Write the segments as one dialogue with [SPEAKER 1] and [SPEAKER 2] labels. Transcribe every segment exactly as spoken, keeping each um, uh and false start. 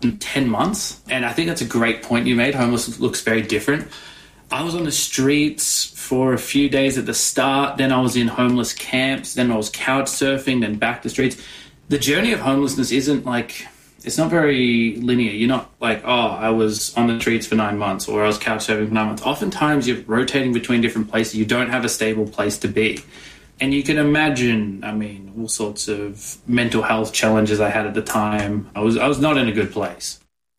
[SPEAKER 1] in ten months. And I think that's a great point you made. Homeless looks very different. I was on the streets for a few days at the start. Then I was in homeless camps. Then I was couch surfing, then back to streets. The journey of homelessness isn't like, it's not very linear. You're not like, oh, I was on the streets for nine months or I was couch surfing for nine months. Oftentimes you're rotating between different places. You don't have a stable place to be. And you can imagine, I mean, all sorts of mental health challenges I had at the time. I was I was not in a good place.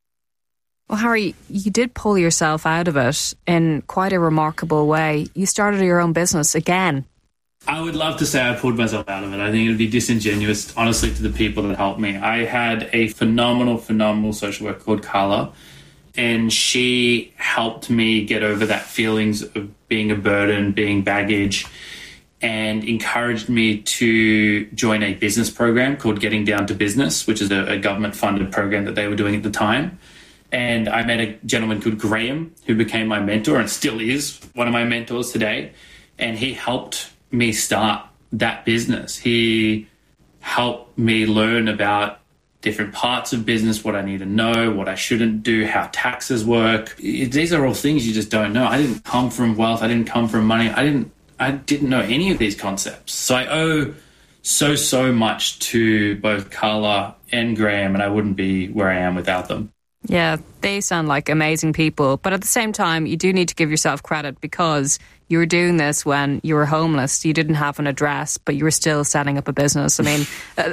[SPEAKER 2] Well, Harry, you did pull yourself out of it in quite a remarkable way. You started your own business again.
[SPEAKER 1] I would love to say I pulled myself out of it. I think it would be disingenuous, honestly, to the people that helped me. I had a phenomenal, phenomenal social worker called Carla, and she helped me get over that feelings of being a burden, being baggage, and encouraged me to join a business program called Getting Down to Business, which is a, a government-funded program that they were doing at the time. And I met a gentleman called Graham, who became my mentor and still is one of my mentors today. And he helped me start that business. He helped me learn about different parts of business, what I need to know, what I shouldn't do, how taxes work. These are all things you just don't know. I didn't come from wealth. I didn't come from money. I didn't, I didn't know any of these concepts. So I owe so, so much to both Carla and Graham, and I wouldn't be where I am without them.
[SPEAKER 2] Yeah, they sound like amazing people. But at the same time, you do need to give yourself credit because you were doing this when you were homeless. You didn't have an address, but you were still setting up a business. I mean,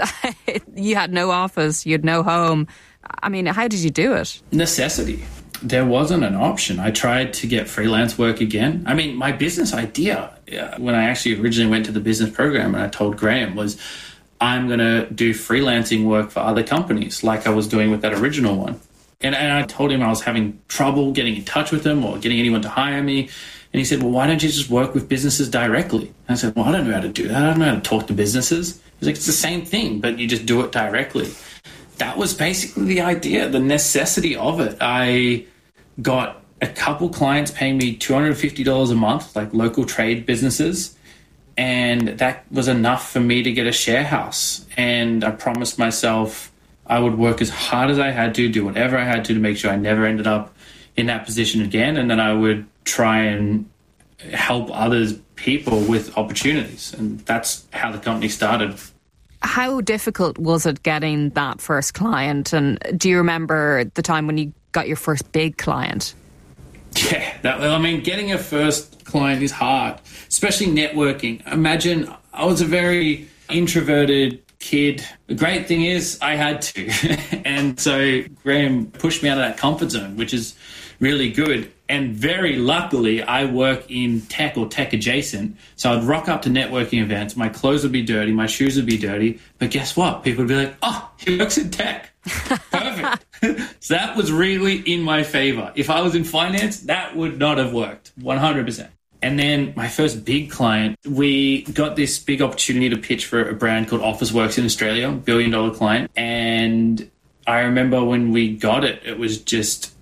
[SPEAKER 2] you had no office, you had no home. I mean, how did you do it?
[SPEAKER 1] Necessity. There wasn't an option. I tried to get freelance work again. I mean, my business idea, when I actually originally went to the business program and I told Graham, was I'm going to do freelancing work for other companies like I was doing with that original one. And, and I told him I was having trouble getting in touch with them or getting anyone to hire me. And he said, well, why don't you just work with businesses directly? And I said, well, I don't know how to do that. I don't know how to talk to businesses. He's like, it's the same thing, but you just do it directly. That was basically the idea, the necessity of it. I got a couple clients paying me two hundred fifty dollars a month, like local trade businesses. And that was enough for me to get a share house. And I promised myself I would work as hard as I had to, do whatever I had to to make sure I never ended up in that position again. And then I would try and help others, people with opportunities. And that's how the company started.
[SPEAKER 2] How difficult was it getting that first client? And do you remember the time when you got your first big client?
[SPEAKER 1] Yeah, that, I mean, getting a first client is hard, especially networking. Imagine I was a very introverted kid. The great thing is I had to. And so Graham pushed me out of that comfort zone, which is really good. And very luckily, I work in tech or tech adjacent. So I'd rock up to networking events. My clothes would be dirty. My shoes would be dirty. But guess what? People would be like, oh, he works in tech. Perfect. So that was really in my favor. If I was in finance, that would not have worked. one hundred percent. And then my first big client, we got this big opportunity to pitch for a brand called Officeworks in Australia, billion dollar client. And I remember when we got it, it was just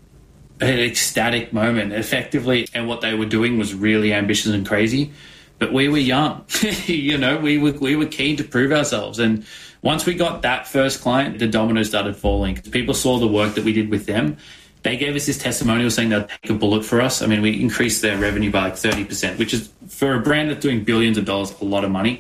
[SPEAKER 1] an ecstatic moment, effectively. And what they were doing was really ambitious and crazy. But we were young, you know, we were, we were keen to prove ourselves. And once we got that first client, the dominoes started falling. People saw the work that we did with them. They gave us this testimonial saying they'll take a bullet for us. I mean, we increased their revenue by like thirty percent, which is, for a brand that's doing billions of dollars, a lot of money.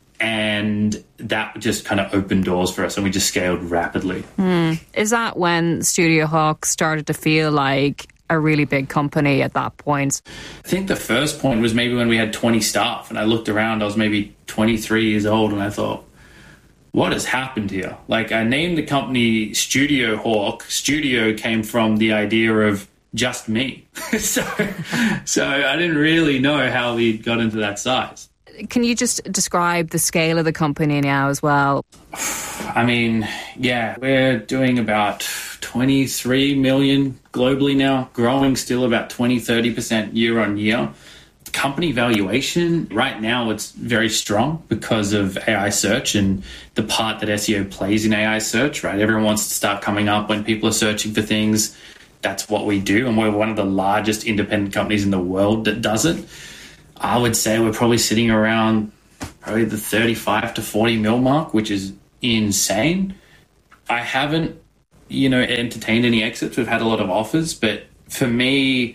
[SPEAKER 1] And that just kind of opened doors for us, and we just scaled rapidly.
[SPEAKER 2] Mm. Is that when Studio Hawk started to feel like a really big company at that point?
[SPEAKER 1] I think the first point was maybe when we had twenty staff, and I looked around, I was maybe twenty-three years old, and I thought, what has happened here? Like, I named the company Studio Hawk. Studio came from the idea of just me. so, so I didn't really know how we got into that size.
[SPEAKER 2] Can you just describe the scale of the company now as well?
[SPEAKER 1] I mean, yeah, we're doing about twenty-three million globally now, growing still about twenty, thirty percent year on year. Company valuation, right now it's very strong because of A I search and the part that S E O plays in A I search, right? Everyone wants to start coming up when people are searching for things. That's what we do, and we're one of the largest independent companies in the world that does it. I would say we're probably sitting around probably the thirty-five to forty mil mark, which is insane. I haven't you know, entertained any exits. We've had a lot of offers, but for me,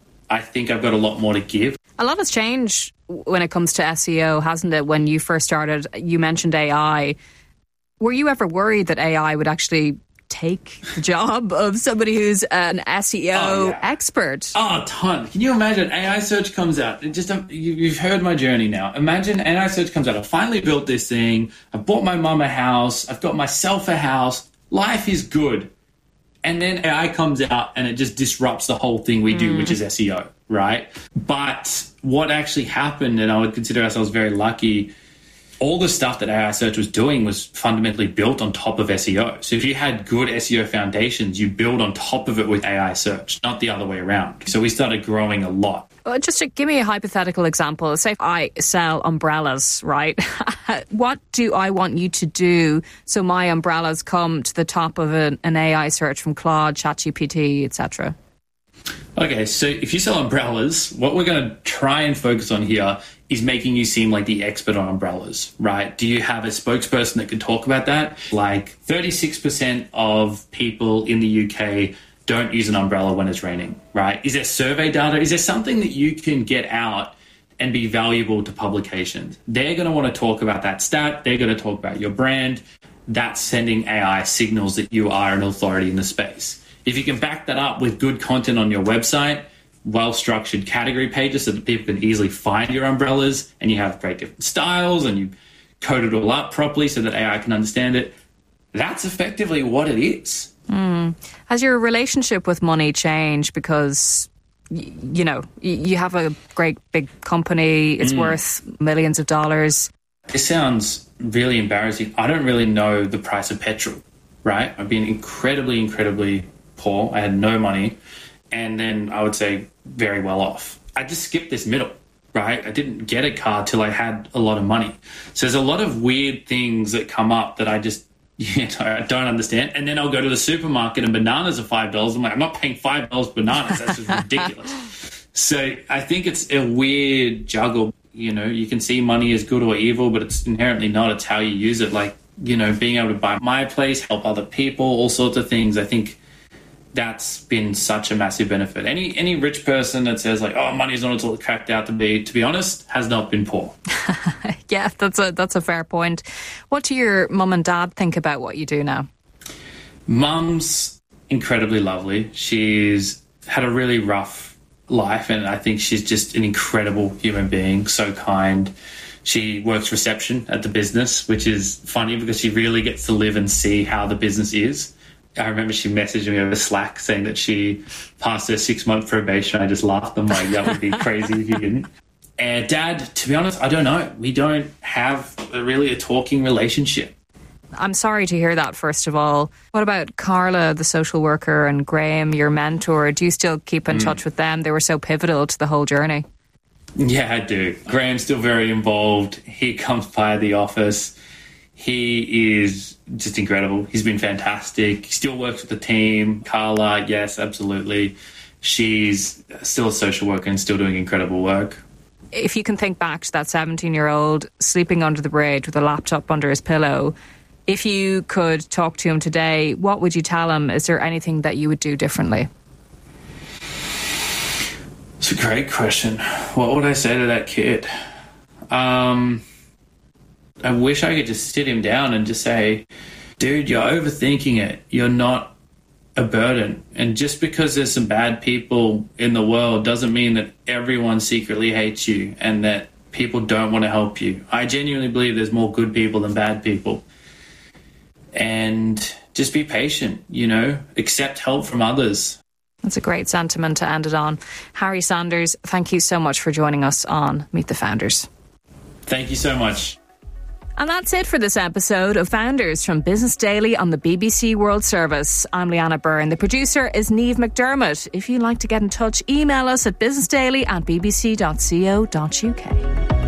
[SPEAKER 1] I think I've got a lot more to give.
[SPEAKER 2] A lot has changed when it comes to S E O, hasn't it? When you first started, you mentioned A I. Were you ever worried that A I would actually take the job of somebody who's an S E O oh, yeah. expert?
[SPEAKER 1] Oh, a ton. Can you imagine? A I search comes out. It just um, you, you've heard my journey now. Imagine A I search comes out. I finally built this thing. I bought my mum a house. I've got myself a house. Life is good. And then A I comes out and it just disrupts the whole thing we do, mm. which is S E O, right? But what actually happened, and I would consider ourselves very lucky, all the stuff that A I search was doing was fundamentally built on top of S E O. So if you had good S E O foundations, you build on top of it with A I search, not the other way around. So we started growing a lot.
[SPEAKER 2] Well, just to give me a hypothetical example, say I sell umbrellas, right? What do I want you to do so my umbrellas come to the top of an, an A I search from Claude, ChatGPT, et cetera?
[SPEAKER 1] Okay, so if you sell umbrellas, what we're going to try and focus on here is making you seem like the expert on umbrellas, right? Do you have a spokesperson that can talk about that? Like thirty-six percent of people in the U K don't use an umbrella when it's raining, right? Is there survey data? Is there something that you can get out and be valuable to publications? They're going to want to talk about that stat. They're going to talk about your brand. That's sending A I signals that you are an authority in the space. If you can back that up with good content on your website, well-structured category pages so that people can easily find your umbrellas, and you have great different styles and you code it all up properly so that A I can understand it, that's effectively what it is.
[SPEAKER 2] Mm. Has your relationship with money changed because, y- you know, y- you have a great big company, it's mm. worth millions of dollars?
[SPEAKER 1] It sounds really embarrassing. I don't really know the price of petrol, right? I've been incredibly, incredibly poor. I had no money. And then I would say very well off. I just skipped this middle, right? I didn't get a car till I had a lot of money. So there's a lot of weird things that come up that I just, you know, I don't understand. And then I'll go to the supermarket and bananas are five dollars. I'm like, I'm not paying five dollars for bananas. That's just ridiculous. So I think it's a weird juggle. You know, you can see money as good or evil, but it's inherently not. It's how you use it. Like, you know, being able to buy my place, help other people, all sorts of things. I think that's been such a massive benefit. Any any rich person that says like, oh, money's not all it's cracked out to be, to be honest, has not been poor.
[SPEAKER 2] Yeah, that's a that's a fair point. What do your mum and dad think about what you do now?
[SPEAKER 1] Mum's incredibly lovely. She's had a really rough life, and I think she's just an incredible human being, so kind. She works reception at the business, which is funny because she really gets to live and see how the business is. I remember she messaged me over Slack saying that she passed her six-month probation. I just laughed. I'm like, that would be crazy if you didn't. And Dad, to be honest, I don't know. We don't have a, really a talking relationship.
[SPEAKER 2] I'm sorry to hear that, first of all. What about Carla, the social worker, and Graham, your mentor? Do you still keep in mm. touch with them? They were so pivotal to the whole journey.
[SPEAKER 1] Yeah, I do. Graham's still very involved. He comes by the office. He is just incredible. He's been fantastic. He still works with the team. Carla, yes, absolutely. She's still a social worker and still doing incredible work.
[SPEAKER 2] If you can think back to that seventeen-year-old sleeping under the bridge with a laptop under his pillow, if you could talk to him today, what would you tell him? Is there anything that you would do differently?
[SPEAKER 1] It's a great question. What would I say to that kid? Um... I wish I could just sit him down and just say, dude, you're overthinking it. You're not a burden. And just because there's some bad people in the world doesn't mean that everyone secretly hates you and that people don't want to help you. I genuinely believe there's more good people than bad people. And just be patient, you know, accept help from others.
[SPEAKER 2] That's a great sentiment to end it on. Harry Sanders, thank you so much for joining us on Meet the Founders.
[SPEAKER 1] Thank you so much.
[SPEAKER 2] And that's it for this episode of Founders from Business Daily on the B B C World Service. I'm Leanna Byrne. The producer is Niamh McDermott. If you'd like to get in touch, email us at businessdaily at b b c dot co dot u k.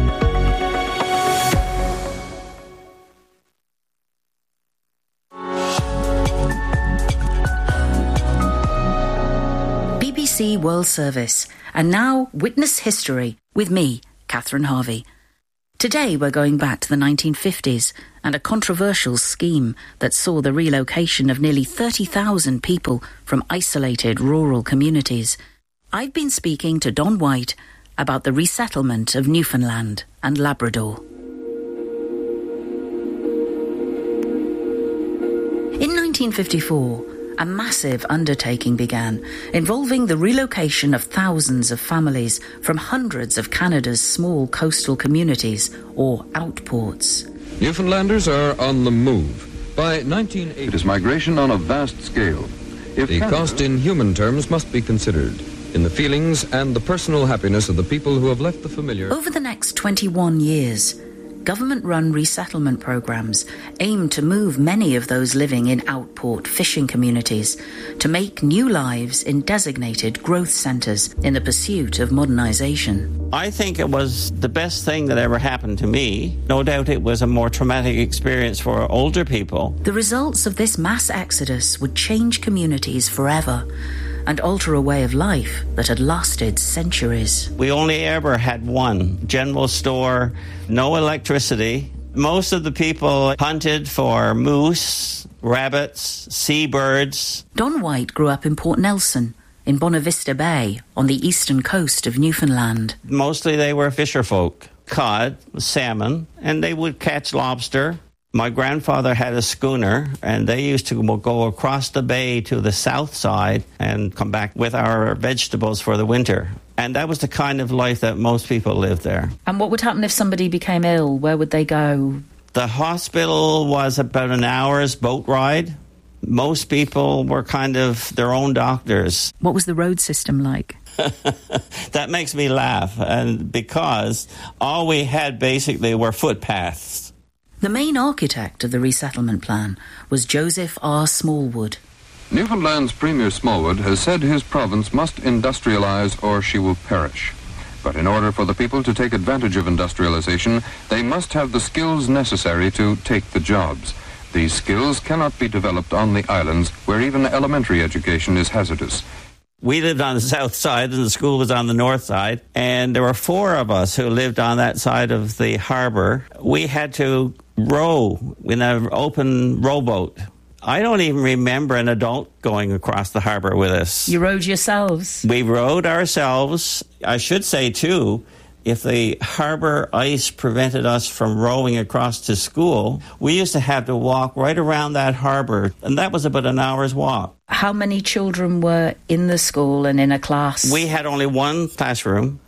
[SPEAKER 3] B B C World Service. And now, Witness History with me, Catherine Harvey. Today we're going back to the nineteen fifties and a controversial scheme that saw the relocation of nearly thirty thousand people from isolated rural communities. I've been speaking to Don White about the resettlement of Newfoundland and Labrador. In nineteen fifty-four, a massive undertaking began, involving the relocation of thousands of families from hundreds of Canada's small coastal communities, or outports.
[SPEAKER 4] Newfoundlanders are on the move. By nineteen eighty,
[SPEAKER 5] it is migration on a vast scale. If
[SPEAKER 4] the
[SPEAKER 5] Canada...
[SPEAKER 4] cost in human terms must be considered, in the feelings and the personal happiness of the people who have left the familiar.
[SPEAKER 3] Over the next twenty-one years, government-run resettlement programs aim to move many of those living in outport fishing communities to make new lives in designated growth centres in the pursuit of modernisation.
[SPEAKER 6] I think it was the best thing that ever happened to me. No doubt it was a more traumatic experience for older people.
[SPEAKER 3] The results of this mass exodus would change communities forever and alter a way of life that had lasted centuries.
[SPEAKER 6] We only ever had one general store, no electricity. Most of the people hunted for moose, rabbits, seabirds.
[SPEAKER 3] Don White grew up in Port Nelson, in Bonavista Bay, on the eastern coast of Newfoundland.
[SPEAKER 6] Mostly they were fisher folk, cod, salmon, and they would catch lobster. My grandfather had a schooner, and they used to go across the bay to the south side and come back with our vegetables for the winter. And that was the kind of life that most people lived there.
[SPEAKER 3] And what would happen if somebody became ill? Where would they go?
[SPEAKER 6] The hospital was about an hour's boat ride. Most people were kind of their own doctors.
[SPEAKER 3] What was the road system like?
[SPEAKER 6] That makes me laugh, and because all we had basically were footpaths.
[SPEAKER 3] The main architect of the resettlement plan was Joseph R. Smallwood.
[SPEAKER 5] Newfoundland's Premier Smallwood has said his province must industrialize or she will perish. But in order for the people to take advantage of industrialization, they must have the skills necessary to take the jobs. These skills cannot be developed on the islands, where even elementary education is hazardous.
[SPEAKER 6] We lived on the south side and the school was on the north side, and there were four of us who lived on that side of the harbour. We had to row in an open rowboat. I don't even remember an adult going across the harbour with us.
[SPEAKER 3] You rowed yourselves?
[SPEAKER 6] We rowed ourselves. I should say, too, if the harbour ice prevented us from rowing across to school, we used to have to walk right around that harbour, and that was about an hour's walk.
[SPEAKER 3] How many children were in the school and in a class?
[SPEAKER 6] We had only one classroom,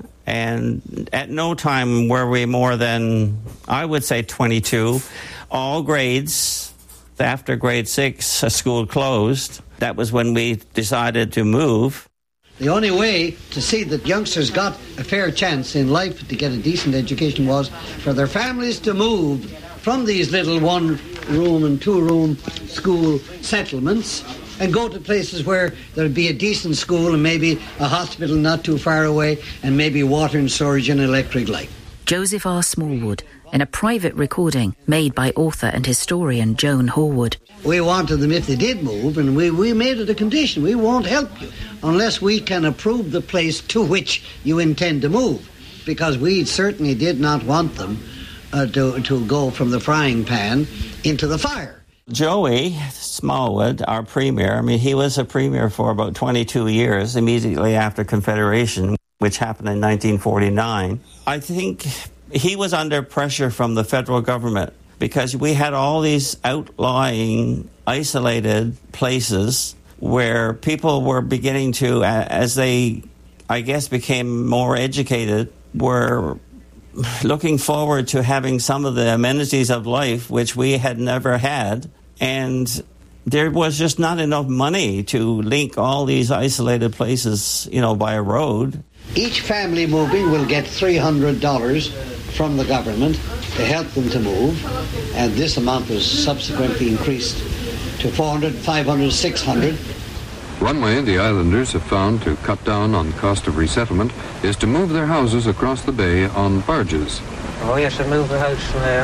[SPEAKER 6] and at no time were we more than, I would say, twenty-two. All grades. After grade six, a school closed. That was when we decided to move.
[SPEAKER 7] The only way to see that youngsters got a fair chance in life to get a decent education was for their families to move from these little one-room and two-room school settlements and go to places where there'd be a decent school and maybe a hospital not too far away and maybe water and storage and electric light.
[SPEAKER 3] Joseph R. Smallwood, in a private recording made by author and historian Joan Horwood.
[SPEAKER 7] We wanted them, if they did move, and we, we made it a condition, we won't help you unless we can approve the place to which you intend to move, because we certainly did not want them uh, to, to go from the frying pan into the fire.
[SPEAKER 6] Joey Smallwood, our premier, I mean, he was a premier for about twenty-two years, immediately after Confederation, which happened in nineteen forty-nine. I think he was under pressure from the federal government because we had all these outlying, isolated places where people were beginning to, as they, I guess, became more educated, were looking forward to having some of the amenities of life, which we had never had. And there was just not enough money to link all these isolated places, you know, by a road.
[SPEAKER 7] Each family moving will get three hundred dollars from the government to help them to move, and this amount was subsequently increased to four hundred, five hundred, six hundred.
[SPEAKER 5] One way the islanders have found to cut down on the cost of resettlement is to move their houses across the bay on barges.
[SPEAKER 8] Oh, yes, I moved the house from there.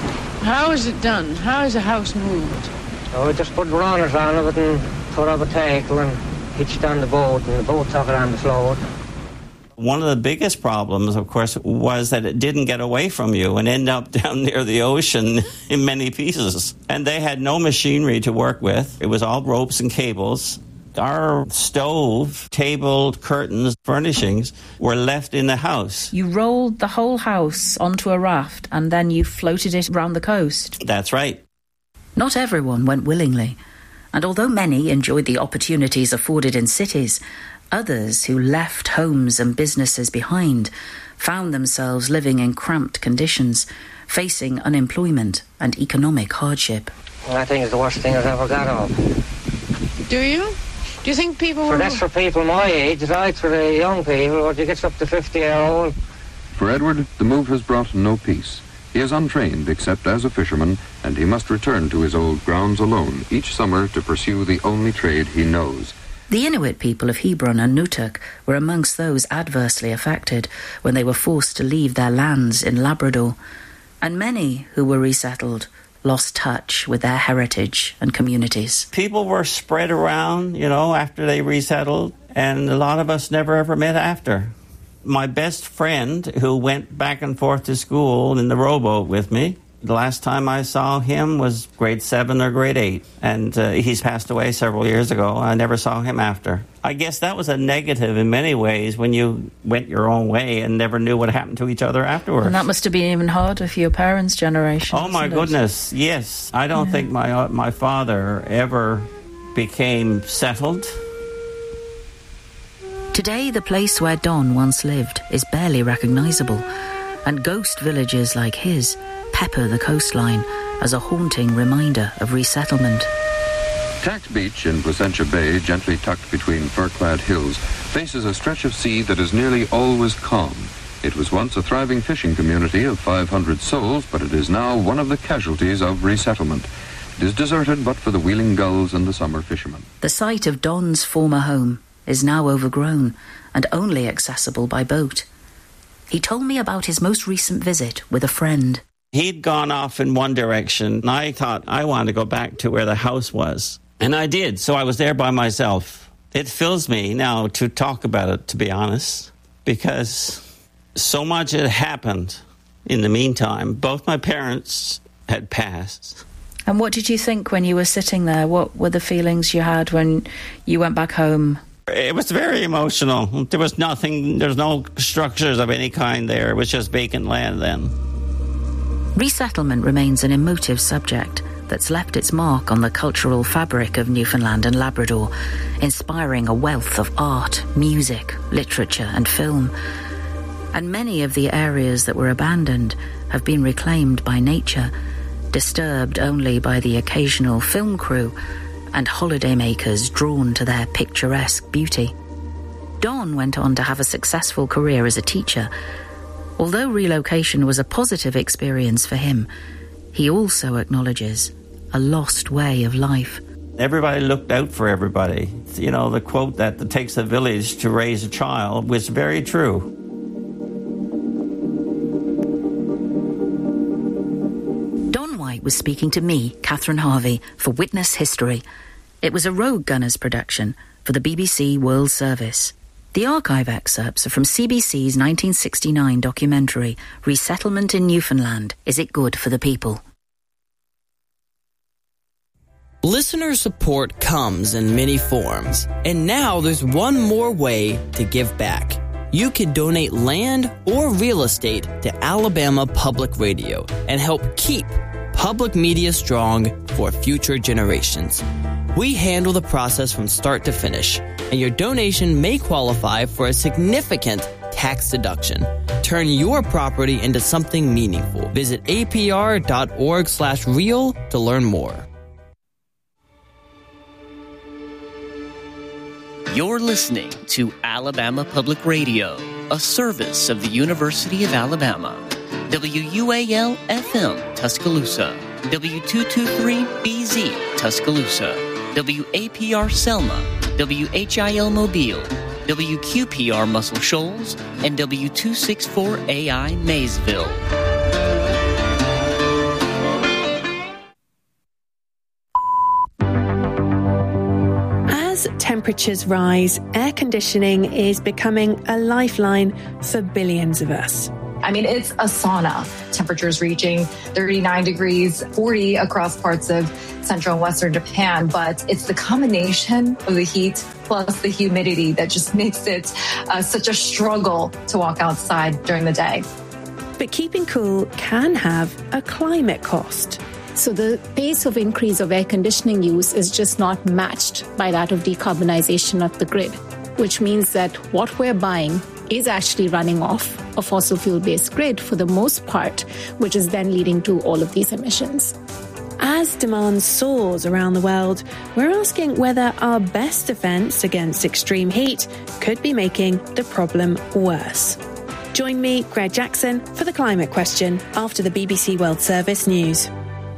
[SPEAKER 9] How is it done? How is a house moved?
[SPEAKER 8] Oh, we just put runners on it and put up a tackle and hitched on the boat, and the boat took it on the float.
[SPEAKER 6] One of the biggest problems, of course, was that it didn't get away from you and end up down near the ocean in many pieces. And they had no machinery to work with. It was all ropes and cables. Our stove, table, curtains, furnishings were left in the house.
[SPEAKER 3] You rolled the whole house onto a raft and then you floated it around the coast.
[SPEAKER 6] That's right.
[SPEAKER 3] Not everyone went willingly. And although many enjoyed the opportunities afforded in cities, others who left homes and businesses behind found themselves living in cramped conditions, facing unemployment and economic hardship.
[SPEAKER 8] I think it's the worst thing I've ever got of.
[SPEAKER 9] Do you? Do you think people
[SPEAKER 8] For
[SPEAKER 9] were...
[SPEAKER 8] that's for people my age, right? For the young people, or it gets up to fifty-year-old.
[SPEAKER 5] For Edward, the move has brought no peace. He is untrained except as a fisherman, and he must return to his old grounds alone each summer to pursue the only trade he knows.
[SPEAKER 3] The Inuit people of Hebron and Nutuk were amongst those adversely affected when they were forced to leave their lands in Labrador, and many who were resettled lost touch with their heritage and communities.
[SPEAKER 6] People were spread around, you know, after they resettled, and a lot of us never ever met after. My best friend, who went back and forth to school in the rowboat with me, the last time I saw him was grade seven or grade eight, and uh, he's passed away several years ago. I never saw him after. I guess that was a negative in many ways when you went your own way and never knew what happened to each other afterwards.
[SPEAKER 3] And that must have been even harder for your parents' generation.
[SPEAKER 6] Oh, my goodness, it? Yes. I don't yeah. think my uh, my father ever became settled.
[SPEAKER 3] Today, the place where Don once lived is barely recognisable, and ghost villages like his pepper the coastline as a haunting reminder of resettlement.
[SPEAKER 5] Tax Beach in Placentia Bay, gently tucked between fir-clad hills, faces a stretch of sea that is nearly always calm. It was once a thriving fishing community of five hundred souls, but it is now one of the casualties of resettlement. It is deserted but for the wheeling gulls and the summer fishermen.
[SPEAKER 3] The site of Don's former home is now overgrown and only accessible by boat. He told me about his most recent visit with a friend.
[SPEAKER 6] He'd gone off in one direction, and I thought I wanted to go back to where the house was. And I did, so I was there by myself. It fills me now to talk about it, to be honest, because so much had happened in the meantime. Both my parents had passed.
[SPEAKER 3] And what did you think when you were sitting there? What were the feelings you had when you went back home?
[SPEAKER 6] It was very emotional. There was nothing, there's no structures of any kind there. It was just vacant land then.
[SPEAKER 3] Resettlement remains an emotive subject that's left its mark on the cultural fabric of Newfoundland and Labrador, inspiring a wealth of art, music, literature and film. And many of the areas that were abandoned have been reclaimed by nature, disturbed only by the occasional film crew and holidaymakers drawn to their picturesque beauty. Don went on to have a successful career as a teacher. Although relocation was a positive experience for him, he also acknowledges a lost way of life.
[SPEAKER 6] Everybody looked out for everybody. You know, the quote that it takes a village to raise a child was very true.
[SPEAKER 3] Don White was speaking to me, Catherine Harvey, for Witness History. It was a Rogue Gunners production for the B B C World Service. The archive excerpts are from C B C's nineteen sixty-nine documentary, Resettlement in Newfoundland, Is It Good for the People?
[SPEAKER 10] Listener support comes in many forms, and now there's one more way to give back. You can donate land or real estate to Alabama Public Radio and help keep public media strong for future generations. We handle the process from start to finish, and your donation may qualify for a significant tax deduction. Turn your property into something meaningful. Visit apr.org slash real to learn more.
[SPEAKER 11] You're listening to Alabama Public Radio, a service of the University of Alabama. W U A L F M Tuscaloosa, W two twenty-three B Z Tuscaloosa, W A P R Selma, W H I L Mobile, W Q P R Muscle Shoals, and W two sixty-four A I Maysville.
[SPEAKER 12] As temperatures rise, air conditioning is becoming a lifeline for billions of us.
[SPEAKER 13] I mean, it's a sauna. Temperatures reaching thirty-nine degrees, forty across parts of central and western Japan. But it's the combination of the heat plus the humidity that just makes it uh, such a struggle to walk outside during the day.
[SPEAKER 12] But keeping cool can have a climate cost.
[SPEAKER 14] So the pace of increase of air conditioning use is just not matched by that of decarbonization of the grid, which means that what we're buying is actually running off a fossil fuel-based grid for the most part, which is then leading to all of these emissions.
[SPEAKER 12] As demand soars around the world, we're asking whether our best defense against extreme heat could be making the problem worse. Join me, Greg Jackson, for The Climate Question after the B B C World Service News.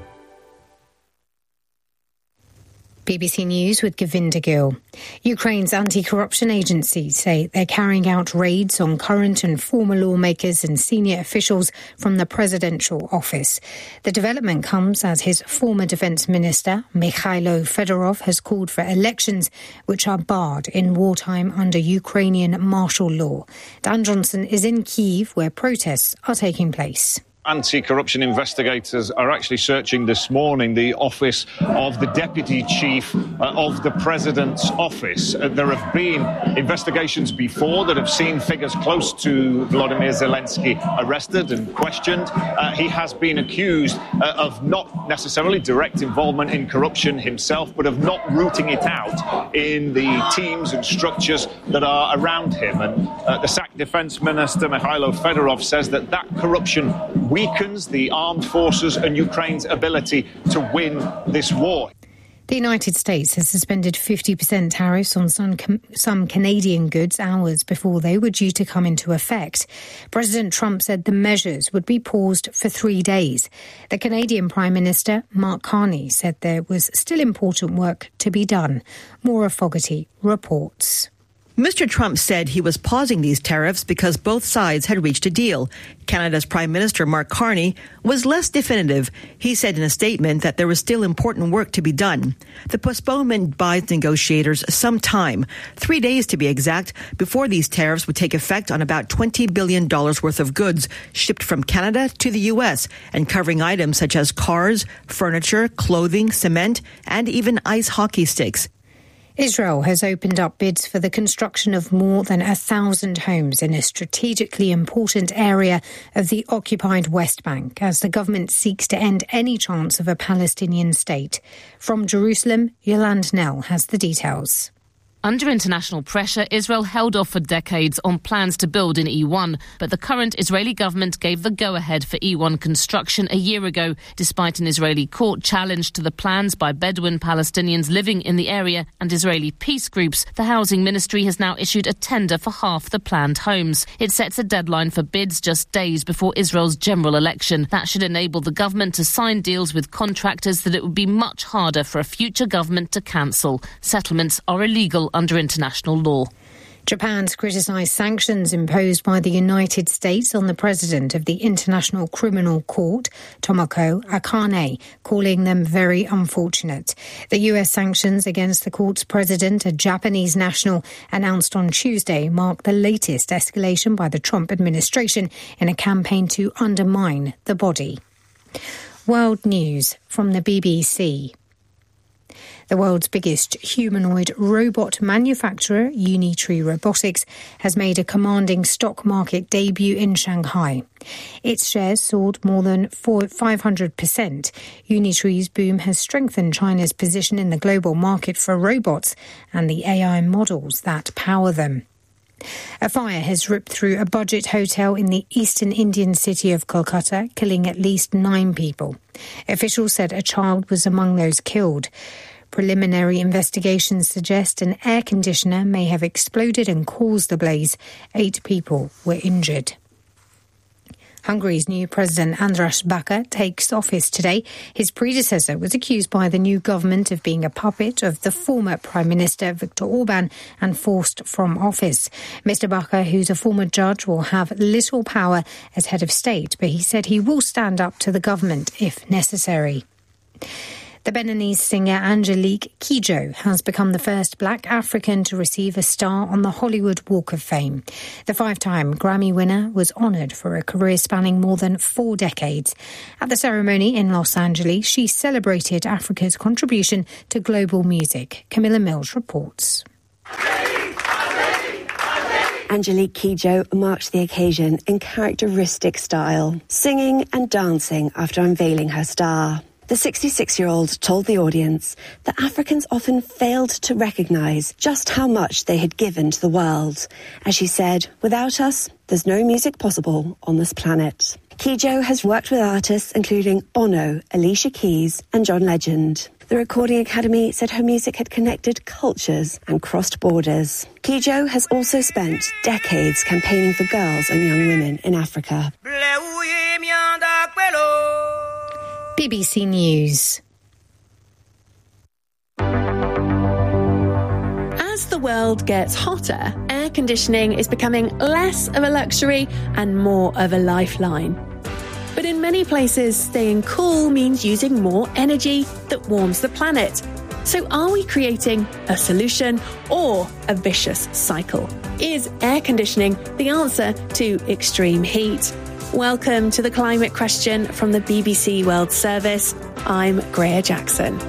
[SPEAKER 15] B B C News with Govinda Gill. Ukraine's anti-corruption agencies say they're carrying out raids on current and former lawmakers and senior officials from the presidential office. The development comes as his former defense minister, Mikhailo Fedorov, has called for elections which are barred in wartime under Ukrainian martial law. Dan Johnson is in Kyiv, where protests are taking place.
[SPEAKER 16] Anti-corruption investigators are actually searching this morning the office of the deputy chief uh, of the president's office. Uh, there have been investigations before that have seen figures close to Volodymyr Zelensky arrested and questioned. Uh, he has been accused uh, of not necessarily direct involvement in corruption himself, but of not rooting it out in the teams and structures that are around him. And uh, the sacked defense minister, Mikhailo Fedorov, says that that corruption weakens the armed forces and Ukraine's ability to win this war.
[SPEAKER 15] The United States has suspended fifty percent tariffs on some, some Canadian goods hours before they were due to come into effect. President Trump said the measures would be paused for three days. The Canadian Prime Minister, Mark Carney, said there was still important work to be done. Maura Fogarty reports.
[SPEAKER 17] Mister Trump said he was pausing these tariffs because both sides had reached a deal. Canada's Prime Minister Mark Carney was less definitive. He said in a statement that there was still important work to be done. The postponement buys negotiators some time, three days to be exact, before these tariffs would take effect on about twenty billion dollars worth of goods shipped from Canada to the U S and covering items such as cars, furniture, clothing, cement, and even ice hockey sticks.
[SPEAKER 15] Israel has opened up bids for the construction of more than a thousand homes in a strategically important area of the occupied West Bank as the government seeks to end any chance of a Palestinian state. From Jerusalem, Yolande Knell has the details.
[SPEAKER 18] Under international pressure, Israel held off for decades on plans to build in E one, but the current Israeli government gave the go-ahead for E one construction a year ago, despite an Israeli court challenge to the plans by Bedouin Palestinians living in the area and Israeli peace groups. The Housing Ministry has now issued a tender for half the planned homes. It sets a deadline for bids just days before Israel's general election. That should enable the government to sign deals with contractors that it would be much harder for a future government to cancel. Settlements are illegal under international law.
[SPEAKER 15] Japan's criticised sanctions imposed by the United States on the president of the International Criminal Court, Tomoko Akane, calling them very unfortunate. The U S sanctions against the court's president, a Japanese national, announced on Tuesday mark the latest escalation by the Trump administration in a campaign to undermine the body. World News from the B B C. The world's biggest humanoid robot manufacturer, Unitree Robotics, has made a commanding stock market debut in Shanghai. Its shares soared more than five hundred percent. Unitree's boom has strengthened China's position in the global market for robots and the A I models that power them. A fire has ripped through a budget hotel in the eastern Indian city of Kolkata, killing at least nine people. Officials said a child was among those killed. Preliminary investigations suggest an air conditioner may have exploded and caused the blaze. Eight people were injured. Hungary's new president, András Baka, takes office today. His predecessor was accused by the new government of being a puppet of the former Prime Minister, Viktor Orban, and forced from office. Mister Baka, who's a former judge, will have little power as head of state, but he said he will stand up to the government if necessary. The Beninese singer Angelique Kidjo has become the first black African to receive a star on the Hollywood Walk of Fame. The five-time Grammy winner was honoured for a career spanning more than four decades. At the ceremony in Los Angeles, she celebrated Africa's contribution to global music. Camilla Mills reports.
[SPEAKER 19] Angelique Kidjo marked the occasion in characteristic style, singing and dancing after unveiling her star. The sixty-six-year-old told the audience that Africans often failed to recognise just how much they had given to the world. As she said, without us, there's no music possible on this planet. Kidjo has worked with artists including Bono, Alicia Keys and John Legend. The Recording Academy said her music had connected cultures and crossed borders. Kidjo has also spent decades campaigning for girls and young women in Africa.
[SPEAKER 15] B B C News.
[SPEAKER 12] As the world gets hotter, air conditioning is becoming less of a luxury and more of a lifeline. But in many places, staying cool means using more energy that warms the planet. So are we creating a solution or a vicious cycle? Is air conditioning the answer to extreme heat? Welcome to The Climate Question from the B B C World Service. I'm Greer Jackson.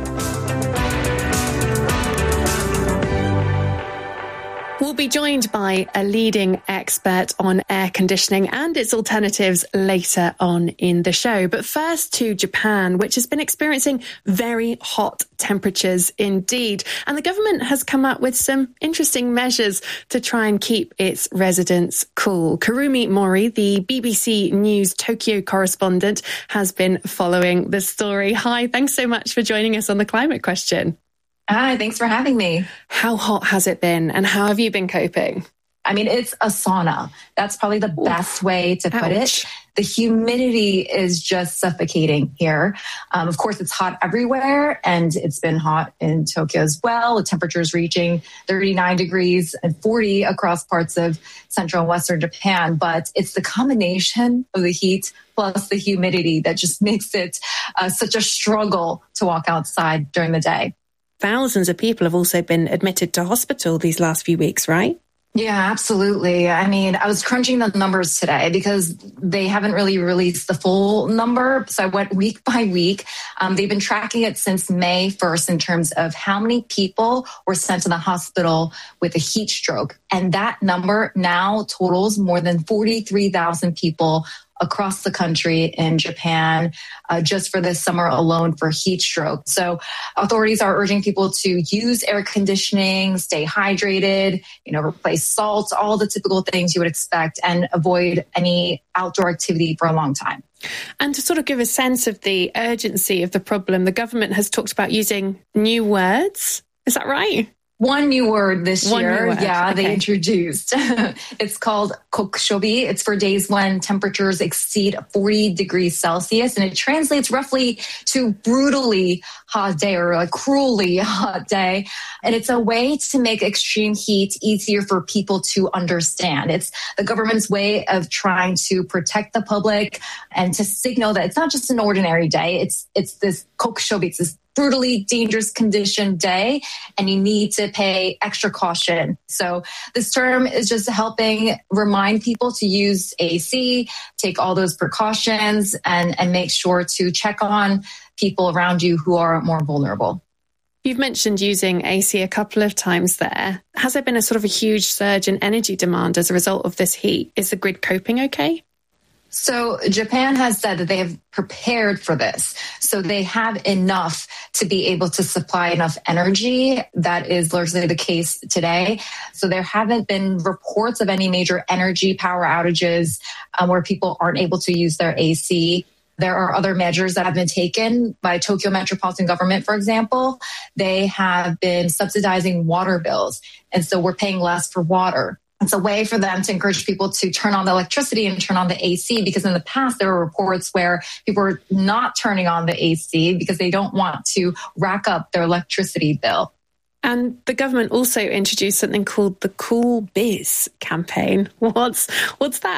[SPEAKER 12] We'll be joined by a leading expert on air conditioning and its alternatives later on in the show. But first to Japan, which has been experiencing very hot temperatures indeed. And the government has come up with some interesting measures to try and keep its residents cool. Kurumi Mori, the B B C News Tokyo correspondent, has been following the story. Hi, thanks so much for joining us on The Climate Question.
[SPEAKER 13] Hi, thanks for having me.
[SPEAKER 12] How hot has it been and how have you been coping?
[SPEAKER 13] I mean, it's a sauna. That's probably the Ooh. best way to put
[SPEAKER 12] Ouch.
[SPEAKER 13] it. The humidity is just suffocating here. Um, of course, it's hot everywhere, and it's been hot in Tokyo as well, with temperatures reaching thirty-nine degrees and forty across parts of central and western Japan. But it's the combination of the heat plus the humidity that just makes it uh, such a struggle to walk outside during the day.
[SPEAKER 12] Thousands of people have also been admitted to hospital these last few weeks, right?
[SPEAKER 13] Yeah, absolutely. I mean, I was crunching the numbers today because they haven't really released the full number. So I went week by week. Um, they've been tracking it since May first in terms of how many people were sent to the hospital with a heat stroke. And that number now totals more than forty-three thousand people across the country in Japan uh, just for this summer alone for heat stroke. So authorities are urging people to use air conditioning, stay hydrated, you know, replace salt, all the typical things you would expect, and avoid any outdoor activity for a long time.
[SPEAKER 12] And to sort of give a sense of the urgency of the problem, the government has talked about using new words. Is that right?
[SPEAKER 13] One new word this
[SPEAKER 12] One
[SPEAKER 13] year,
[SPEAKER 12] word.
[SPEAKER 13] yeah,
[SPEAKER 12] Okay.
[SPEAKER 13] they introduced. It's called kokushobi. It's for days when temperatures exceed forty degrees Celsius, and it translates roughly to brutally hot day or a cruelly hot day. And it's a way to make extreme heat easier for people to understand. It's the government's way of trying to protect the public and to signal that it's not just an ordinary day. It's it's this kokushobi. It's this brutally dangerous condition day, and you need to pay extra caution. So this term is just helping remind people to use A C, take all those precautions, and, and make sure to check on people around you who are more vulnerable.
[SPEAKER 12] You've mentioned using A C a couple of times there. Has there been a sort of a huge surge in energy demand as a result of this heat? Is the grid coping okay?
[SPEAKER 13] So Japan has said that they have prepared for this. So they have enough to be able to supply enough energy. That is largely the case today. So there haven't been reports of any major energy power outages um, where people aren't able to use their A C. There are other measures that have been taken by Tokyo Metropolitan Government, for example. They have been subsidizing water bills. And so we're paying less for water. It's a way for them to encourage people to turn on the electricity and turn on the A C, because in the past there were reports where people were not turning on the A C because they don't want to rack up their electricity bill.
[SPEAKER 12] And the government also introduced something called the Cool Biz campaign. What's what's that?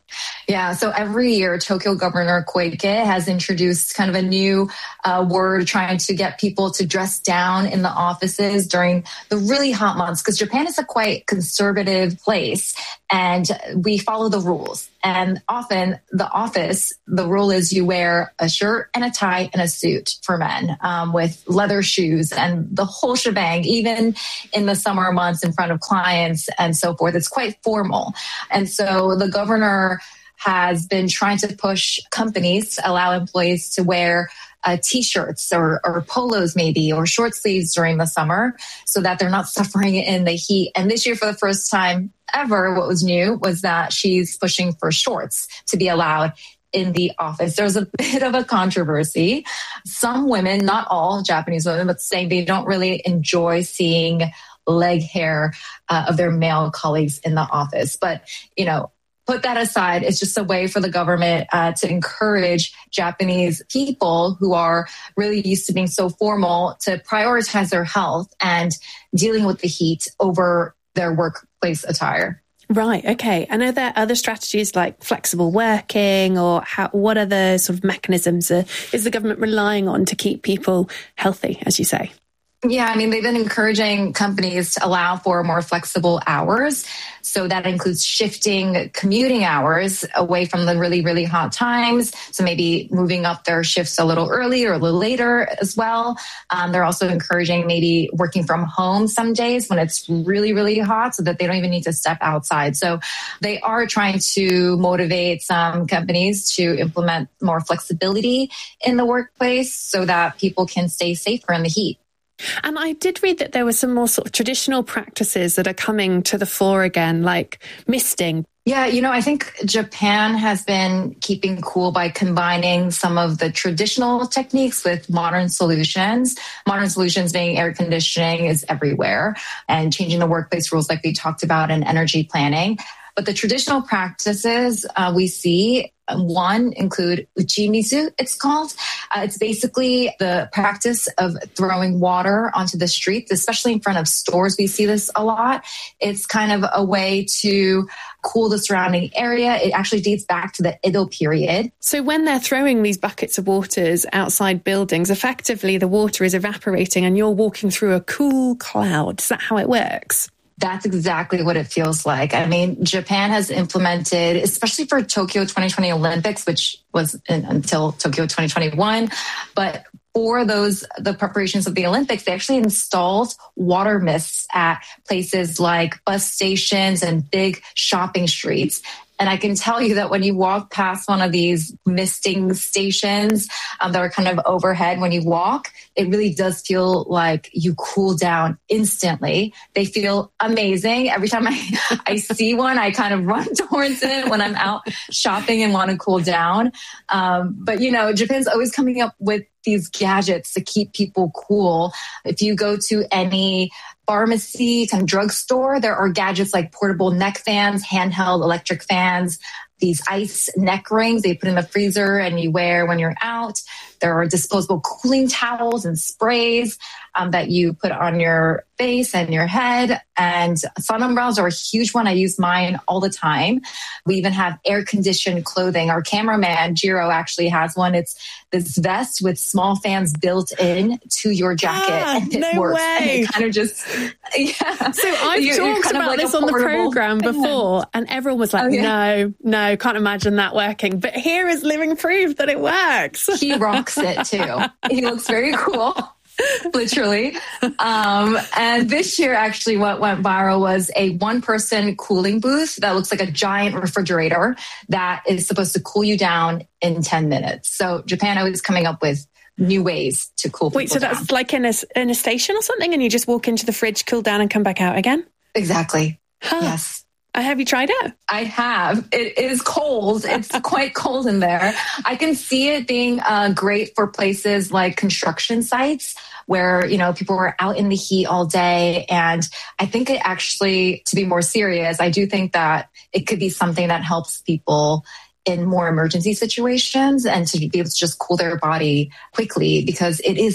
[SPEAKER 13] Yeah, so every year, Tokyo Governor Koike has introduced kind of a new uh, word trying to get people to dress down in the offices during the really hot months, because Japan is a quite conservative place and we follow the rules. And often the office, the rule is you wear a shirt and a tie and a suit for men um, with leather shoes and the whole shebang, even in the summer months in front of clients and so forth. It's quite formal. And so the governor has been trying to push companies to allow employees to wear uh, T-shirts or, or polos maybe, or short sleeves during the summer so that they're not suffering in the heat. And this year, for the first time ever, what was new was that she's pushing for shorts to be allowed in the office. There's a bit of a controversy. Some women, not all Japanese women, but saying they don't really enjoy seeing leg hair uh, of their male colleagues in the office. But, you know, put that aside, it's just a way for the government uh, to encourage Japanese people who are really used to being so formal to prioritize their health and dealing with the heat over their workplace attire.
[SPEAKER 12] Right. Okay. And are there other strategies like flexible working, or how, what other sort of mechanisms uh, is the government relying on to keep people healthy, as you say?
[SPEAKER 13] Yeah, I mean, they've been encouraging companies to allow for more flexible hours. So that includes shifting commuting hours away from the really, really hot times. So maybe moving up their shifts a little early or a little later as well. Um, they're also encouraging maybe working from home some days when it's really, really hot so that they don't even need to step outside. So they are trying to motivate some companies to implement more flexibility in the workplace so that people can stay safer in the heat.
[SPEAKER 12] And I did read that there were some more sort of traditional practices that are coming to the fore again, like misting.
[SPEAKER 13] Yeah, you know, I think Japan has been keeping cool by combining some of the traditional techniques with modern solutions. Modern solutions being air conditioning is everywhere, and changing the workplace rules like we talked about, and energy planning. But the traditional practices uh, we see, one, include uchimizu, it's called. Uh, it's basically the practice of throwing water onto the streets, especially in front of stores. We see this a lot. It's kind of a way to cool the surrounding area. It actually dates back to the Edo period.
[SPEAKER 12] So when they're throwing these buckets of waters outside buildings, effectively the water is evaporating and you're walking through a cool cloud. Is that how it works?
[SPEAKER 13] That's exactly what it feels like. I mean, Japan has implemented, especially for Tokyo twenty twenty Olympics, which was in, until Tokyo twenty twenty-one, but for those, the preparations of the Olympics, they actually installed water mists at places like bus stations and big shopping streets. And I can tell you that when you walk past one of these misting stations um, that are kind of overhead when you walk, it really does feel like you cool down instantly. They feel amazing. Every time I, I see one, I kind of run towards it when I'm out shopping and want to cool down. Um, but, you know, Japan's always coming up with these gadgets to keep people cool. If you go to any pharmacy, kind of drugstore, there are gadgets like portable neck fans, handheld electric fans, these ice neck rings they put in the freezer and you wear when you're out. There are disposable cooling towels and sprays um, that you put on your face and your head. And sun umbrellas are a huge one. I use mine all the time. We even have air-conditioned clothing. Our cameraman, Jiro, actually has one. It's this vest with small fans built in to your jacket.
[SPEAKER 12] Ah,
[SPEAKER 13] and it
[SPEAKER 12] no
[SPEAKER 13] works.
[SPEAKER 12] way.
[SPEAKER 13] And it kind of just, yeah.
[SPEAKER 12] So I've
[SPEAKER 13] You- you're
[SPEAKER 12] talked
[SPEAKER 13] kind of
[SPEAKER 12] about
[SPEAKER 13] like
[SPEAKER 12] this
[SPEAKER 13] a
[SPEAKER 12] on the
[SPEAKER 13] portable
[SPEAKER 12] programme
[SPEAKER 13] fan.
[SPEAKER 12] before, and everyone was like,
[SPEAKER 13] Oh, yeah.
[SPEAKER 12] no, no, can't imagine that working. But here is living proof that it works.
[SPEAKER 13] He rocks it too. He looks very cool, literally. Um, and this year, actually, what went viral was a one-person cooling booth that looks like a giant refrigerator that is supposed to cool you down in ten minutes. So Japan always coming up with new ways to cool people
[SPEAKER 12] Wait, so
[SPEAKER 13] down.
[SPEAKER 12] that's like in a, in a station or something, and you just walk into the fridge, cool down, and come back out again?
[SPEAKER 13] Exactly.
[SPEAKER 12] Huh.
[SPEAKER 13] Yes.
[SPEAKER 12] Uh, have you tried it?
[SPEAKER 13] I have. It is cold. It's quite cold in there. I can see it being uh, great for places like construction sites where, you know, people were out in the heat all day. And I think it actually, to be more serious, I do think that it could be something that helps people in more emergency situations and to be able to just cool their body quickly, because it is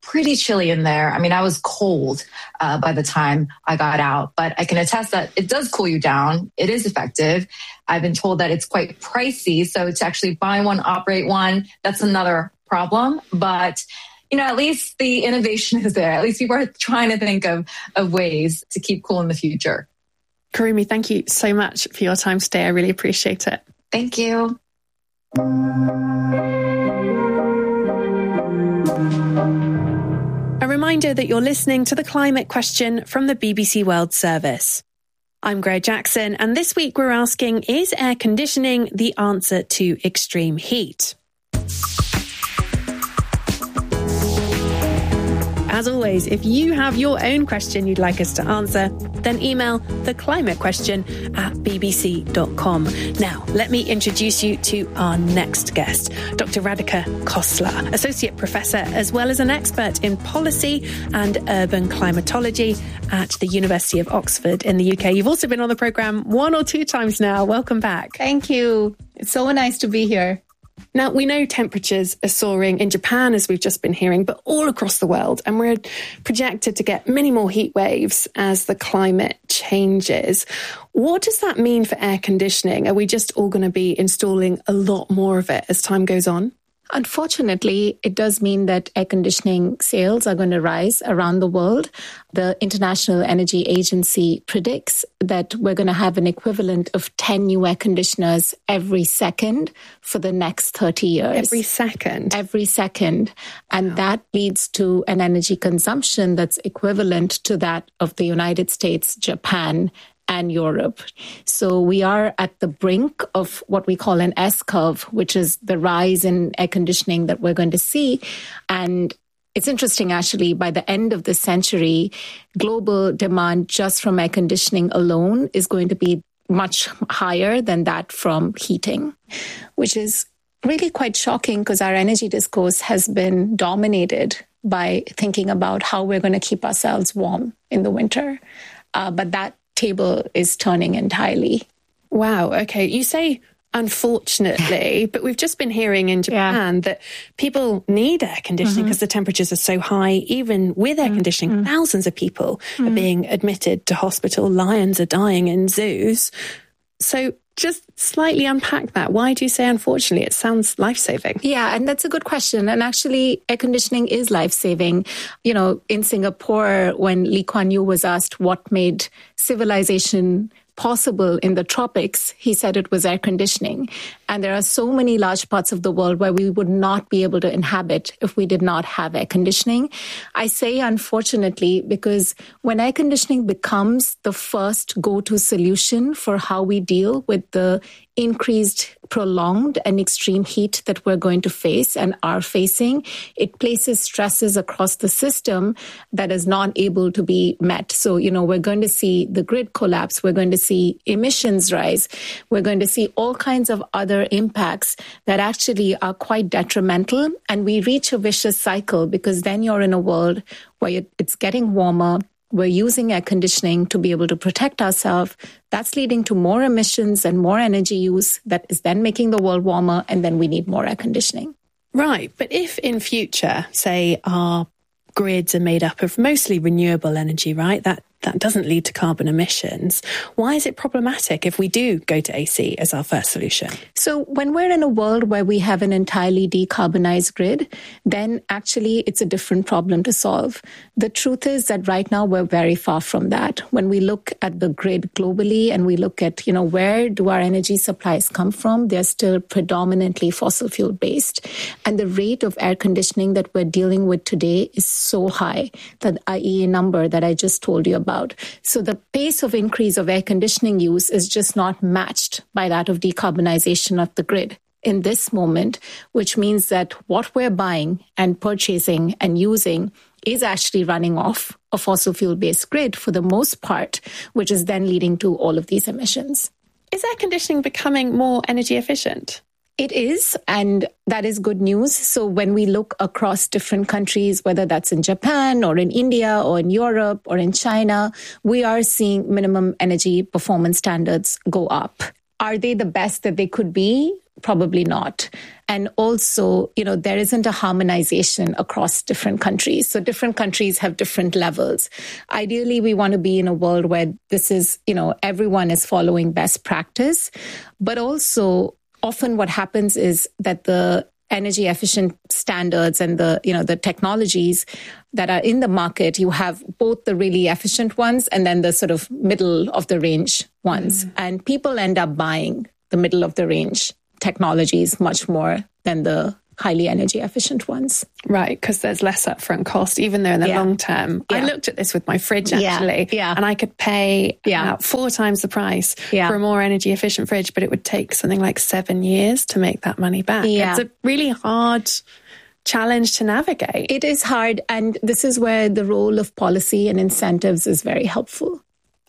[SPEAKER 13] pretty chilly in there. I mean, I was cold uh, by the time I got out, but I can attest that it does cool you down. It is effective. I've been told that it's quite pricey. So to actually buy one, operate one, that's another problem. But, you know, at least the innovation is there. At least people are trying to think of, of ways to keep cool in the future.
[SPEAKER 12] Kurumi, thank you so much for your time today. I really appreciate it.
[SPEAKER 13] Thank you.
[SPEAKER 12] A reminder that you're listening to The Climate Question from the B B C World Service. I'm Greg Jackson, and this week we're asking, is air conditioning the answer to extreme heat? As always, if you have your own question you'd like us to answer, then email the climate question at b b c dot com. Now, let me introduce you to our next guest, Doctor Radhika Khosla, Associate Professor as well as an expert in policy and urban climatology at the University of Oxford in the U K. You've also been on the programme one or two times now. Welcome back.
[SPEAKER 20] Thank you. It's so nice to be here.
[SPEAKER 12] Now, we know temperatures are soaring in Japan, as we've just been hearing, but all across the world. And we're projected to get many more heat waves as the climate changes. What does that mean for air conditioning? Are we just all going to be installing a lot more of it as time goes on?
[SPEAKER 14] Unfortunately, it does mean that air conditioning sales are going to rise around the world. The International Energy Agency predicts that we're going to have an equivalent of ten new air conditioners every second for the next thirty years.
[SPEAKER 12] Every second?
[SPEAKER 14] Every second. And wow. That leads to an energy consumption that's equivalent to that of the United States, Japan, and Europe. So we are at the brink of what we call an S-curve, which is the rise in air conditioning that we're going to see. And it's interesting, actually, by the end of the century, global demand just from air conditioning alone is going to be much higher than that from heating, which is really quite shocking because our energy discourse has been dominated by thinking about how we're going to keep ourselves warm in the winter. Uh, but that table is turning entirely.
[SPEAKER 12] Wow. Okay. You say unfortunately, but we've just been hearing in Japan yeah. that people need air conditioning because mm-hmm. the temperatures are so high. Even with air conditioning, mm-hmm. thousands of people mm-hmm. are being admitted to hospital. Lions are dying in zoos. So just slightly unpack that. Why do you say unfortunately? It sounds life-saving.
[SPEAKER 14] Yeah, and that's a good question. And actually, air conditioning is life-saving. You know, in Singapore, when Lee Kuan Yew was asked what made civilization possible in the tropics, he said it was air conditioning. And there are so many large parts of the world where we would not be able to inhabit if we did not have air conditioning. I say unfortunately because when air conditioning becomes the first go-to solution for how we deal with the increased, prolonged and extreme heat that we're going to face and are facing, it places stresses across the system that is not able to be met. So, you know, we're going to see the grid collapse. We're going to see emissions rise. We're going to see all kinds of other impacts that actually are quite detrimental. And we reach a vicious cycle because then you're in a world where it's getting warmer. We're using air conditioning to be able to protect ourselves. That's leading to more emissions and more energy use that is then making the world warmer, and then we need more air conditioning.
[SPEAKER 12] Right. But if in future, say, our grids are made up of mostly renewable energy, right, that that doesn't lead to carbon emissions. Why is it problematic if we do go to A C as our first solution?
[SPEAKER 14] So when we're in a world where we have an entirely decarbonized grid, then actually it's a different problem to solve. The truth is that right now we're very far from that. When we look at the grid globally and we look at, you know, where do our energy supplies come from, they're still predominantly fossil fuel based. And the rate of air conditioning that we're dealing with today is so high, that I E A number that I just told you about. About. So the pace of increase of air conditioning use is just not matched by that of decarbonization of the grid in this moment, which means that what we're buying and purchasing and using is actually running off a fossil fuel-based grid for the most part, which is then leading to all of these emissions.
[SPEAKER 12] Is air conditioning becoming more energy efficient?
[SPEAKER 14] It is, and that is good news. So when we look across different countries, whether that's in Japan or in India or in Europe or in China, we are seeing minimum energy performance standards go up. Are they the best that they could be? Probably not. And also, you know, there isn't a harmonization across different countries. So different countries have different levels. Ideally, we want to be in a world where this is, you know, everyone is following best practice. But also, often what happens is that the energy efficient standards and the, you know, the technologies that are in the market, you have both the really efficient ones and then the sort of middle of the range ones. Mm. And people end up buying the middle of the range technologies much more than the highly energy efficient ones.
[SPEAKER 12] Right, because there's less upfront cost, even though in the yeah. long term, yeah. I looked at this with my fridge actually,
[SPEAKER 14] yeah. Yeah.
[SPEAKER 12] and I could pay yeah. about four times the price yeah. for a more energy efficient fridge, but it would take something like seven years to make that money back. Yeah. It's a really hard challenge to navigate.
[SPEAKER 14] It is hard, and this is where the role of policy and incentives is very helpful.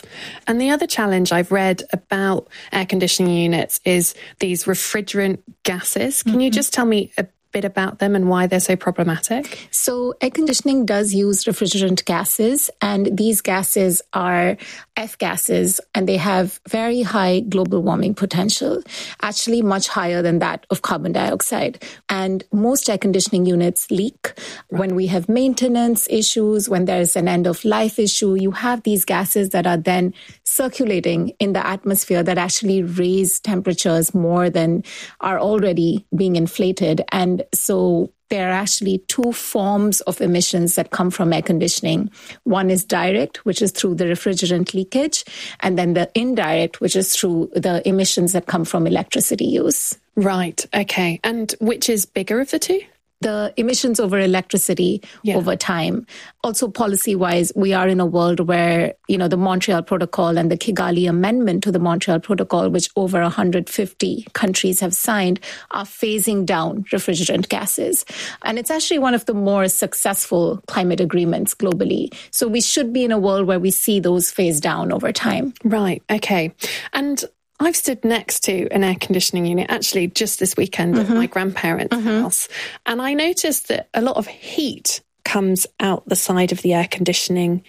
[SPEAKER 12] And the other challenge I've read about air conditioning units is these refrigerant gases. Can mm-hmm. you just tell me a bit about them and why they're so problematic?
[SPEAKER 14] So air conditioning does use refrigerant gases, and these gases are F gases, and they have very high global warming potential, actually much higher than that of carbon dioxide. And most air conditioning units leak. Right. When we have maintenance issues, when there's an end of life issue, you have these gases that are then circulating in the atmosphere that actually raise temperatures more than are already being inflated. And so there are actually two forms of emissions that come from air conditioning. One is direct, which is through the refrigerant leakage, and then the indirect, which is through the emissions that come from electricity use.
[SPEAKER 12] Right. Okay. And which is bigger of the two?
[SPEAKER 14] The emissions over electricity yeah. over time. Also, policy-wise, we are in a world where, you know, the Montreal Protocol and the Kigali Amendment to the Montreal Protocol, which over one hundred fifty countries have signed, are phasing down refrigerant gases. And it's actually one of the more successful climate agreements globally. So we should be in a world where we see those phase down over time.
[SPEAKER 12] Right. Okay. And I've stood next to an air conditioning unit actually just this weekend mm-hmm. at my grandparents' mm-hmm. house. And I noticed that a lot of heat comes out the side of the air conditioning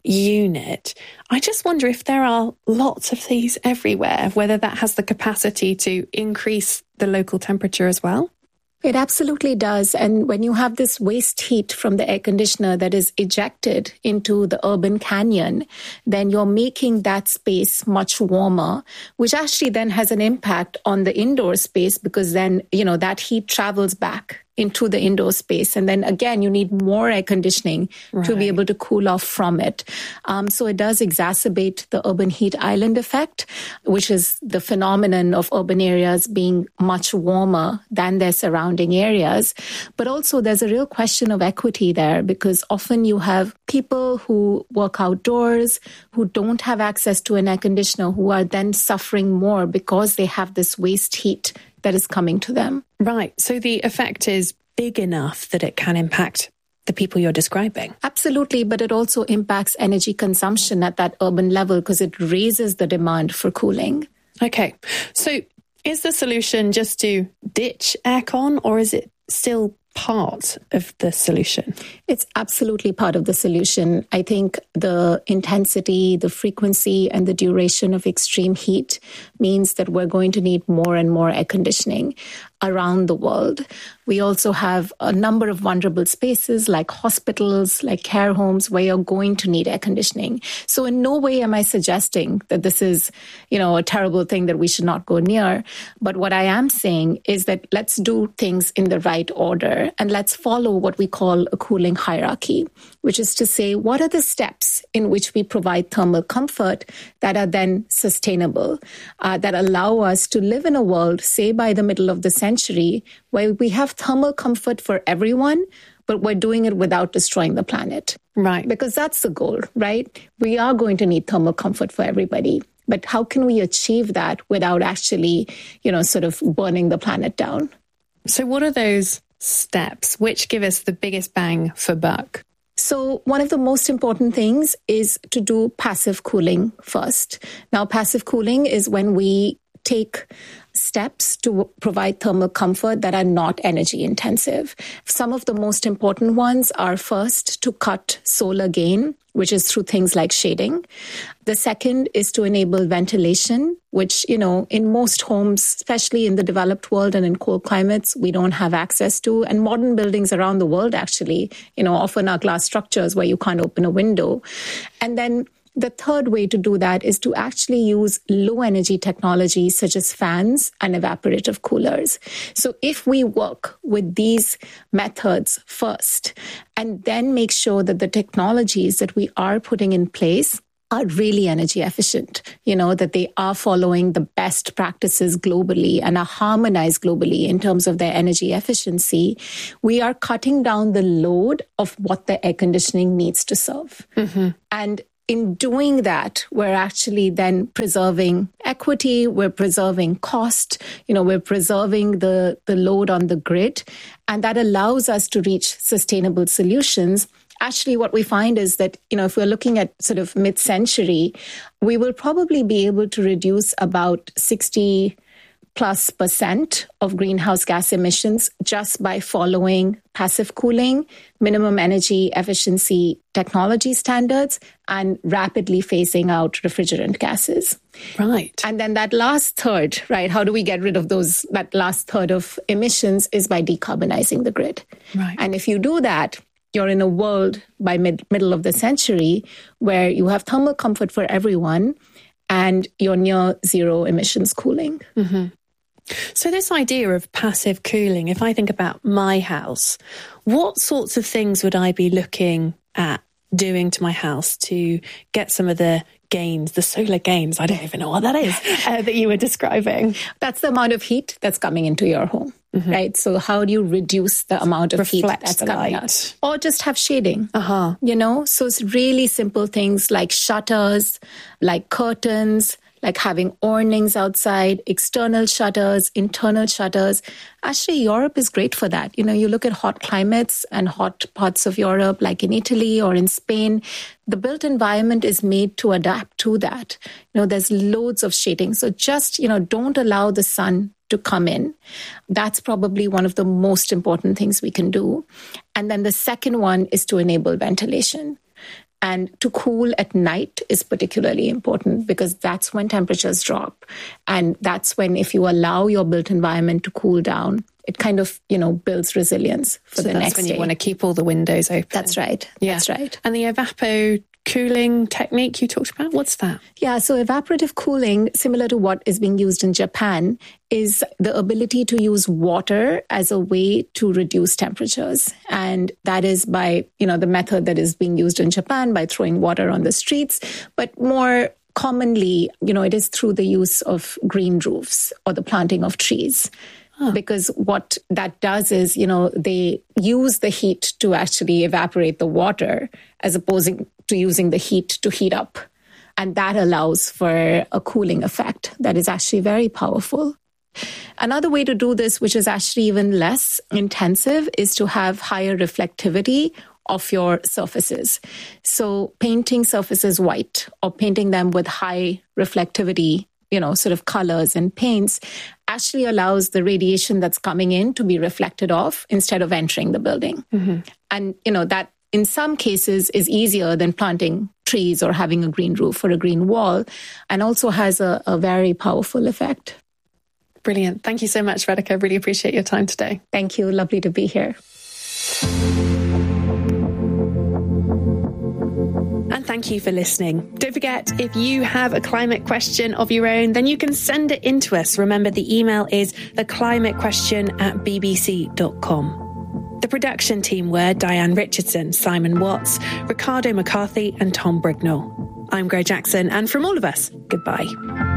[SPEAKER 12] unit. I just wonder if there are lots of these everywhere, whether that has the capacity to increase the local temperature as well.
[SPEAKER 14] It absolutely does. And when you have this waste heat from the air conditioner that is ejected into the urban canyon, then you're making that space much warmer, which actually then has an impact on the indoor space because then, you know, that heat travels back into the indoor space. And then again, you need more air conditioning right. to be able to cool off from it. Um, so it does exacerbate the urban heat island effect, which is the phenomenon of urban areas being much warmer than their surrounding areas. But also there's a real question of equity there because often you have people who work outdoors, who don't have access to an air conditioner, who are then suffering more because they have this waste heat that is coming to them.
[SPEAKER 12] Right. So the effect is big enough that it can impact the people you're describing.
[SPEAKER 14] Absolutely. But it also impacts energy consumption at that urban level because it raises the demand for cooling.
[SPEAKER 12] Okay. So is the solution just to ditch aircon or is it still part of the solution?
[SPEAKER 14] It's absolutely part of the solution. I think the intensity, the frequency, and the duration of extreme heat means that we're going to need more and more air conditioning around the world. We also have a number of vulnerable spaces like hospitals, like care homes, where you're going to need air conditioning. So in no way am I suggesting that this is, you know, a terrible thing that we should not go near. But what I am saying is that let's do things in the right order and let's follow what we call a cooling hierarchy, which is to say, what are the steps in which we provide thermal comfort that are then sustainable, uh, that allow us to live in a world, say by the middle of the century, where we have thermal comfort for everyone, but we're doing it without destroying the planet.
[SPEAKER 12] Right.
[SPEAKER 14] Because that's the goal, right? We are going to need thermal comfort for everybody. But how can we achieve that without actually, you know, sort of burning the planet down?
[SPEAKER 12] So what are those steps which give us the biggest bang for buck?
[SPEAKER 14] So one of the most important things is to do passive cooling first. Now, passive cooling is when we take steps to provide thermal comfort that are not energy intensive. Some of the most important ones are first to cut solar gain which is through things like shading. The second is to enable ventilation, which, you know, in most homes, especially in the developed world and in cold climates, we don't have access to. And modern buildings around the world, actually, you know, often are glass structures where you can't open a window. And then the third way to do that is to actually use low energy technologies such as fans and evaporative coolers. So if we work with these methods first and then make sure that the technologies that we are putting in place are really energy efficient, you know, that they are following the best practices globally and are harmonized globally in terms of their energy efficiency, we are cutting down the load of what the air conditioning needs to serve. Mm-hmm. And in doing that, we're actually then preserving equity, we're preserving cost, you know, we're preserving the, the load on the grid, and that allows us to reach sustainable solutions. Actually, what we find is that, you know, if we're looking at sort of mid-century, we will probably be able to reduce about sixty plus percent of greenhouse gas emissions just by following passive cooling, minimum energy efficiency technology standards, and rapidly phasing out refrigerant gases.
[SPEAKER 12] Right.
[SPEAKER 14] And then that last third, right, how do we get rid of those, that last third of emissions is by decarbonizing the grid.
[SPEAKER 12] Right.
[SPEAKER 14] And if you do that, you're in a world by mid, middle of the century where you have thermal comfort for everyone and you're near zero emissions cooling.
[SPEAKER 12] Mm-hmm. So this idea of passive cooling, if I think about my house, what sorts of things would I be looking at doing to my house to get some of the gains, the solar gains, I don't even know what that is, uh, that you were describing?
[SPEAKER 14] That's the amount of heat that's coming into your home. Mm-hmm. Right. So how do you reduce the amount of
[SPEAKER 12] Reflect
[SPEAKER 14] heat that's
[SPEAKER 12] the
[SPEAKER 14] coming
[SPEAKER 12] light.
[SPEAKER 14] out? Or just have shading.
[SPEAKER 12] Uh-huh.
[SPEAKER 14] You know, so it's really simple things like shutters, like curtains, like having awnings outside, external shutters, internal shutters. Actually, Europe is great for that. You know, you look at hot climates and hot parts of Europe, like in Italy or in Spain, the built environment is made to adapt to that. You know, there's loads of shading. So just, you know, don't allow the sun to come in. That's probably one of the most important things we can do. And then the second one is to enable ventilation. And to cool at night is particularly important because that's when temperatures drop. And that's when, if you allow your built environment to cool down, it kind of, you know, builds resilience for
[SPEAKER 12] so
[SPEAKER 14] the
[SPEAKER 12] that's
[SPEAKER 14] next
[SPEAKER 12] when
[SPEAKER 14] day.
[SPEAKER 12] You want to keep all the windows open.
[SPEAKER 14] That's right.
[SPEAKER 12] Yeah.
[SPEAKER 14] That's right.
[SPEAKER 12] And the evapo cooling technique you talked about, what's that?
[SPEAKER 14] Yeah, so evaporative cooling, similar to what is being used in Japan, is the ability to use water as a way to reduce temperatures. And that is by, you know, the method that is being used in Japan by throwing water on the streets. But more commonly, you know, it is through the use of green roofs or the planting of trees. Because what that does is, you know, they use the heat to actually evaporate the water as opposed to using the heat to heat up. And that allows for a cooling effect that is actually very powerful. Another way to do this, which is actually even less intensive, is to have higher reflectivity of your surfaces. So painting surfaces white or painting them with high reflectivity, you know, sort of colors and paints actually allows the radiation that's coming in to be reflected off instead of entering the building. Mm-hmm. And, you know, that in some cases is easier than planting trees or having a green roof or a green wall, and also has a, a very powerful effect.
[SPEAKER 12] Brilliant. Thank you so much, Radhika. Really appreciate your time today.
[SPEAKER 14] Thank you. Lovely to be here.
[SPEAKER 12] And thank you for listening. Don't forget, if you have a climate question of your own, then you can send it in to us. Remember, the email is theclimatequestion at bbc dot com. The production team were Diane Richardson, Simon Watts, Ricardo McCarthy and Tom Brignall. I'm Greg Jackson, and from all of us, goodbye.